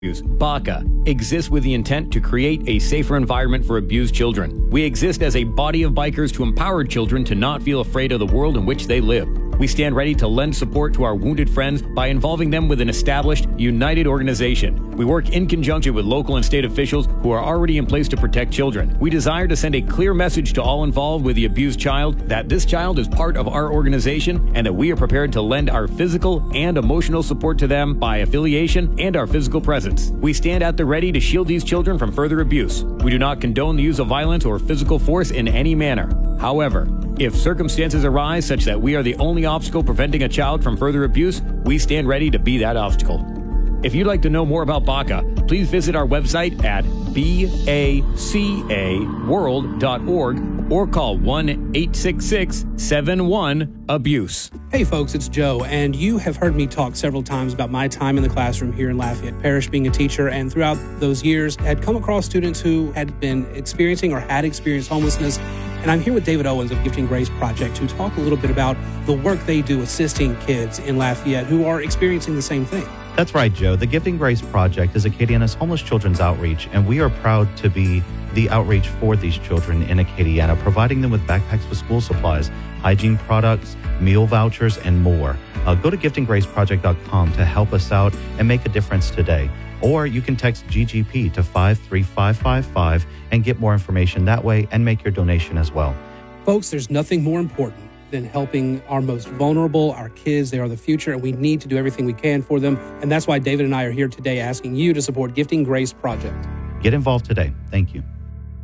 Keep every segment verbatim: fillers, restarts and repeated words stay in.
BACA exists with the intent to create a safer environment for abused children. We exist as a body of bikers to empower children to not feel afraid of the world in which they live. We stand ready to lend support to our wounded friends by involving them with an established, united organization. We work in conjunction with local and state officials who are already in place to protect children. We desire to send a clear message to all involved with the abused child that this child is part of our organization and that we are prepared to lend our physical and emotional support to them by affiliation and our physical presence. We stand at the ready to shield these children from further abuse. We do not condone the use of violence or physical force in any manner. However, if circumstances arise such that we are the only obstacle preventing a child from further abuse, we stand ready to be that obstacle. If you'd like to know more about BACA, please visit our website at baca world dot org or call one eight six six seven one abuse. Hey folks, it's Joe, and you have heard me talk several times about my time in the classroom here in Lafayette Parish being a teacher, and throughout those years had come across students who had been experiencing or had experienced homelessness. And I'm here with David Owens of Gifting Grace Project to talk a little bit about the work they do assisting kids in Lafayette who are experiencing the same thing. That's right, Joe. The Gifting Grace Project is Acadiana's homeless children's outreach, and we are proud to be the outreach for these children in Acadiana, providing them with backpacks with school supplies, hygiene products, meal vouchers, and more. Uh, go to gifting grace project dot com to help us out and make a difference today. Or you can text G G P to five three five five five and get more information that way and make your donation as well. Folks, there's nothing more important than helping our most vulnerable, our kids. They are the future, and we need to do everything we can for them. And that's why David and I are here today asking you to support Gifting Grace Project. Get involved today. Thank you.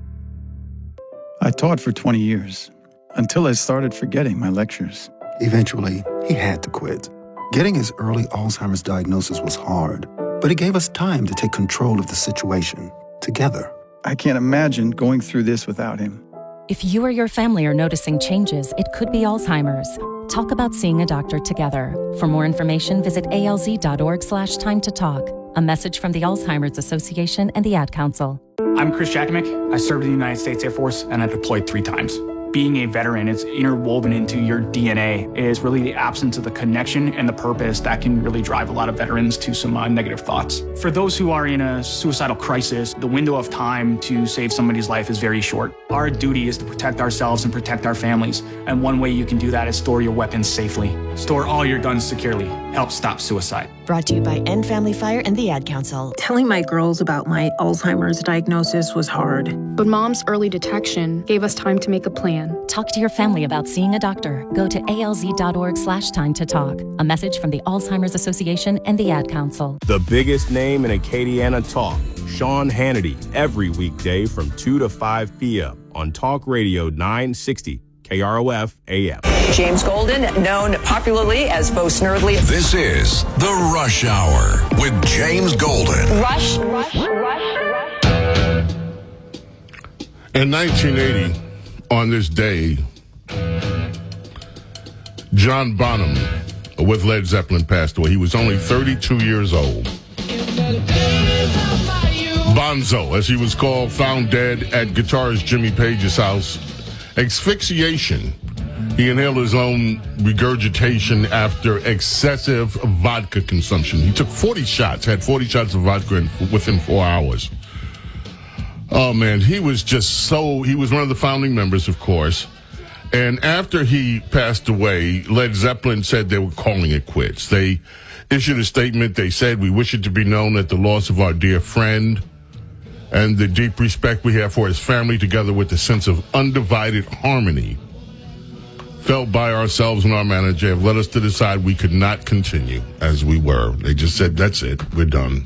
I taught for twenty years, until I started forgetting my lectures. Eventually, he had to quit. Getting his early Alzheimer's diagnosis was hard, but it gave us time to take control of the situation together. I can't imagine going through this without him. If you or your family are noticing changes, it could be Alzheimer's. Talk about seeing a doctor together. For more information, visit alz.org slash time to talk. A message from the Alzheimer's Association and the Ad Council. I'm Chris Jakimick. I served in the United States Air Force and I deployed three times. Being a veteran, it's interwoven into your D N A, is really the absence of the connection and the purpose that can really drive a lot of veterans to some uh, negative thoughts. For those who are in a suicidal crisis, the window of time to save somebody's life is very short. Our duty is to protect ourselves and protect our families. And one way you can do that is store your weapons safely. Store all your guns securely. Help stop suicide. Brought to you by End Family Fire and the Ad Council. Telling my girls about my Alzheimer's diagnosis was hard. But Mom's early detection gave us time to make a plan. Talk to your family about seeing a doctor. Go to alz.org slash time to talk. A message from the Alzheimer's Association and the Ad Council. The biggest name in Acadiana talk, Sean Hannity, every weekday from two to five p.m. on Talk Radio nine sixty K R O F A M. James Golden, known popularly as Bo Snerdley. This is The Rush Hour with James Golden. Rush, rush, rush, rush. In nineteen eighty, on this day, John Bonham with Led Zeppelin passed away. He was only thirty-two years old. Bonzo, as he was called, found dead at guitarist Jimmy Page's house. Asphyxiation. He inhaled his own regurgitation after excessive vodka consumption. He took forty shots, had forty shots of vodka in, within four hours. Oh, man, he was just so, he was one of the founding members, of course. And after he passed away, Led Zeppelin said they were calling it quits. They issued a statement. They said, "We wish it to be known that the loss of our dear friend and the deep respect we have for his family, together with the sense of undivided harmony felt by ourselves and our manager, have led us to decide we could not continue as we were." They just said, that's it, we're done.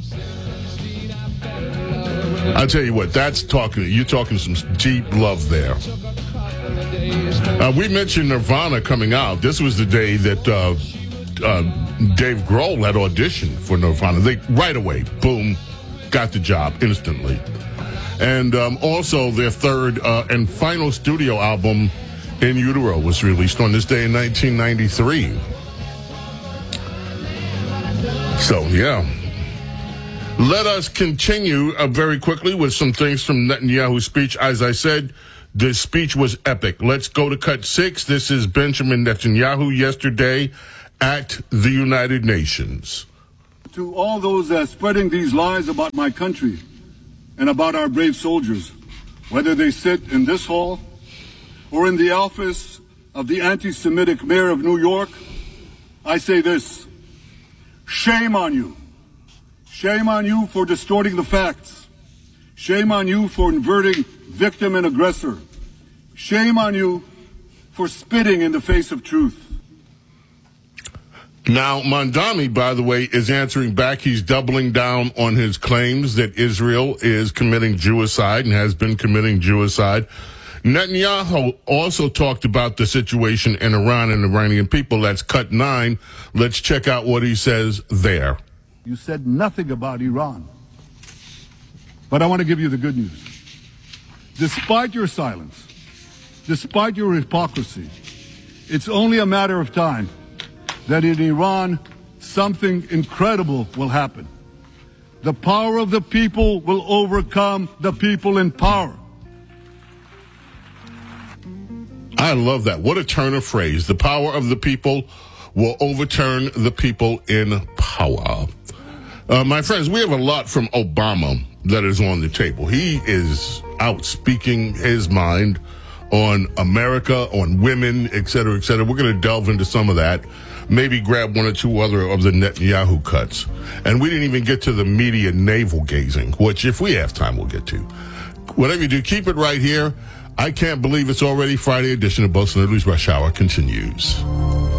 I'll tell you what, that's talking, you're talking some deep love there. Uh, we mentioned Nirvana coming out. This was the day that uh, uh, Dave Grohl had auditioned for Nirvana. They right away, boom, got the job instantly. And um, also their third uh, and final studio album, In Utero, was released on this day in nineteen ninety-three. So, yeah. Let us continue uh, very quickly with some things from Netanyahu's speech. As I said, the speech was epic. Let's go to cut six. This is Benjamin Netanyahu yesterday at the United Nations. To all those uh, spreading these lies about my country and about our brave soldiers, whether they sit in this hall or in the office of the anti-Semitic mayor of New York, I say this: shame on you. Shame on you for distorting the facts. Shame on you for inverting victim and aggressor. Shame on you for spitting in the face of truth. Now, Mamdani, by the way, is answering back. He's doubling down on his claims that Israel is committing genocide and has been committing genocide. Netanyahu also talked about the situation in Iran and Iranian people. That's cut nine. Let's check out what he says there. You said nothing about Iran. But I want to give you the good news. Despite your silence, despite your hypocrisy, it's only a matter of time that in Iran, something incredible will happen. The power of the people will overcome the people in power. I love that. What a turn of phrase. The power of the people will overturn the people in power. Uh, my friends, we have a lot from Obama that is on the table. He is out speaking his mind on America, on women, et cetera, et cetera. We're going to delve into some of that. Maybe grab one or two other of the Netanyahu cuts. And we didn't even get to the media navel gazing, which if we have time, we'll get to. Whatever you do, keep it right here. I can't believe it's already Friday edition of Bo Snerdly's Rush Hour continues.